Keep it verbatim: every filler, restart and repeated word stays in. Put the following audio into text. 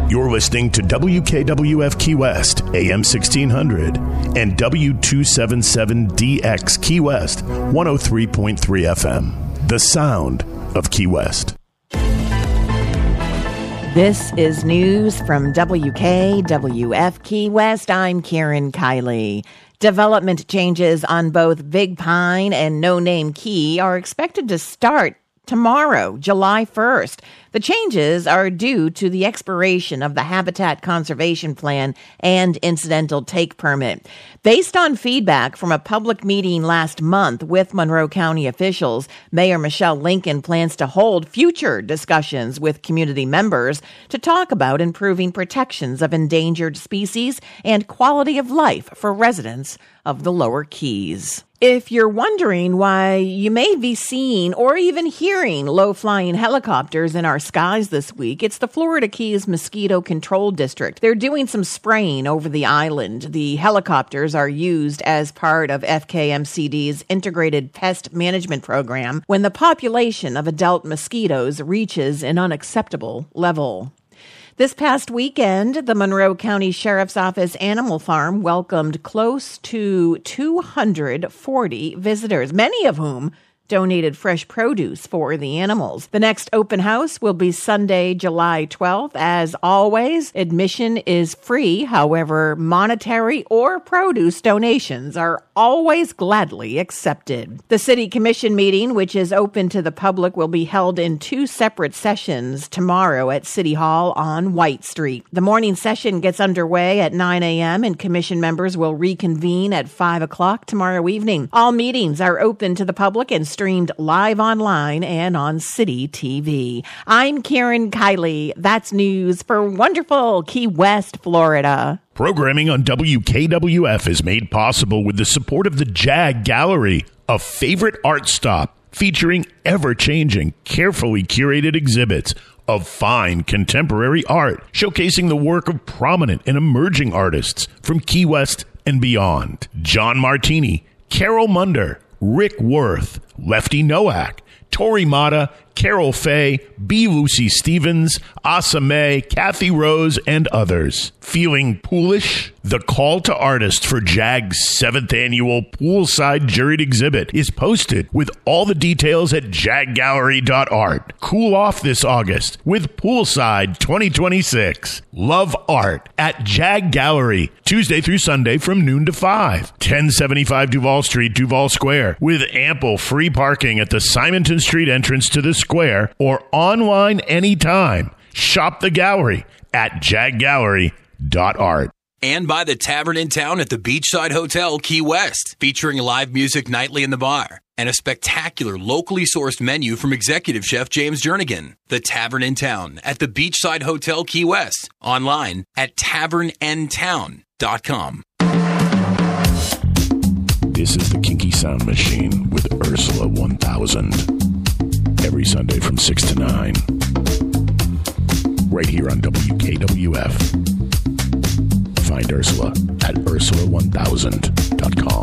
You're listening to W K W F Key West, A M sixteen hundred, and W two seventy-seven D X Key West, one oh three point three F M. The sound of Key West. This is news from W K W F Key West. I'm Karen Kiley. Development changes on both Big Pine and No Name Key are expected to start tomorrow, July first. The changes are due to the expiration of the Habitat Conservation Plan and incidental take permit. Based on feedback from a public meeting last month with Monroe County officials, Mayor Michelle Lincoln plans to hold future discussions with community members to talk about improving protections of endangered species and quality of life for residents of the Lower Keys. If you're wondering why you may be seeing or even hearing low-flying helicopters in our skies this week, it's the Florida Keys Mosquito Control District. They're doing some spraying over the island. The helicopters are used as part of F K M C D's Integrated Pest Management Program when the population of adult mosquitoes reaches an unacceptable level. This past weekend, the Monroe County Sheriff's Office Animal Farm welcomed close to two hundred forty visitors, many of whom donated fresh produce for the animals. The next open house will be Sunday, July twelfth. As always, admission is free. However, monetary or produce donations are always gladly accepted. The City Commission meeting, which is open to the public, will be held in two separate sessions tomorrow at City Hall on White Street. The morning session gets underway at nine a.m. and Commission members will reconvene at five o'clock tomorrow evening. All meetings are open to the public and streamed live online and on City T V. I'm Karen Kiley. That's news for wonderful Key West, Florida. Programming on W K W F is made possible with the support of the Jag Gallery, a favorite art stop featuring ever-changing, carefully curated exhibits of fine contemporary art, showcasing the work of prominent and emerging artists from Key West and beyond. John Martini, Carol Munder, Rick Worth, Lefty Nowak, Tori Mata, Carol Fay, B. Lucy Stevens, Asa May, Kathy Rose, and others. Feeling poolish? The call to artists for JAG's seventh annual Poolside Juried Exhibit is posted with all the details at jag gallery dot art. Cool off this August with Poolside twenty twenty-six. Love art at Jag Gallery, Tuesday through Sunday from noon to five. ten seventy-five Duval Street, Duval Square, with ample free parking at the Simonton Street entrance to the square or online anytime. Shop the gallery at jag gallery dot art. And by the Tavern in Town at the Beachside Hotel, Key West, featuring live music nightly in the bar and a spectacular locally sourced menu from executive chef James Jernigan. The Tavern in Town at the Beachside Hotel, Key West, online at tavern n town dot com. This is the Kinky Sound Machine with Ursula one thousand. Every Sunday from six to nine. Right here on W K W F. Find Ursula at ursula one thousand dot com.